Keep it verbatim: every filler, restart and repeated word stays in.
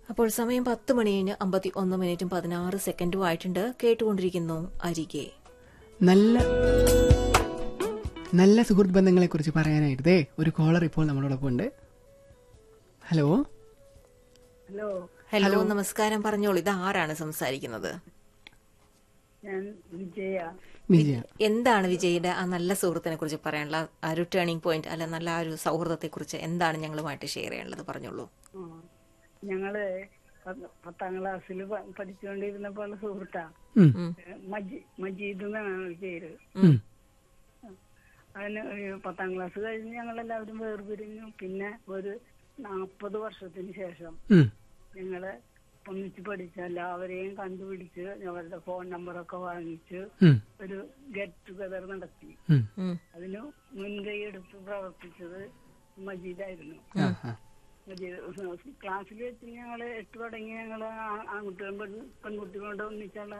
അപ്പോൾ സമയം പത്ത് മണി കഴിഞ്ഞ് അമ്പത്തി ഒന്ന് മിനിറ്റും പതിനാറ് സെക്കൻഡും ആയിട്ടുണ്ട്. കേട്ടുകൊണ്ടിരിക്കുന്നു അരികെ. നല്ല നല്ല സുഹൃത്ത് ബന്ധങ്ങളെ കുറിച്ച് പറയാനായിട്ടേ ഒരു കോളർ ഇപ്പോൾ നമ്മളോടൊപ്പം ഉണ്ട്. ഹലോ ഹലോ ഹലോ, നമസ്കാരം. പറഞ്ഞോളൂ, ഇത് ആരാണ് സംസാരിക്കുന്നത്? ഞാൻ വിജയ. വിജയ, എന്താണ് വിജയുടെ ആ നല്ല സുഹൃത്തിനെ കുറിച്ച് പറയാനുള്ള ആ ഒരു ടേണിംഗ് പോയിന്റ്, അല്ല നല്ല ആ ഒരു സൗഹൃദത്തെ കുറിച്ച് എന്താണ് ഞങ്ങളുമായിട്ട് ഷെയർ ചെയ്യാനുള്ളത്? പറഞ്ഞോളൂ. ആ, ഞങ്ങള് പത്ത് പത്താം ക്ലാസ്സിൽ പഠിച്ചുകൊണ്ടിരുന്നപ്പോൾ സുഹൃത്താ. മജി മജീദ് എന്നാണ് അവന്റെ പേര്. അതിന് ഒരു പത്താം ക്ലാസ് കഴിഞ്ഞ് ഞങ്ങളെല്ലാവരും വേർപിരിഞ്ഞു. പിന്നെ ഒരു നാപ്പത് വർഷത്തിന് ശേഷം ഞങ്ങള് ഒന്നിച്ച് പഠിച്ച എല്ലാവരെയും കണ്ടുപിടിച്ച് അവരുടെ ഫോൺ നമ്പറൊക്കെ വാങ്ങിച്ച് ഒരു ഗെറ്റ് ടുഗദർ നടത്തി. അതിന് മുൻകൈ എടുത്ത് പ്രവർത്തിച്ചത് മജീദായിരുന്നു. മജീദ് ക്ലാസ്സിൽ വെച്ച് ഞങ്ങള് എട്ട് തുടങ്ങി ഞങ്ങള് ആൺകുട്ടികളും പെൺകുട്ടികളുടെ ഒന്നിച്ചുള്ള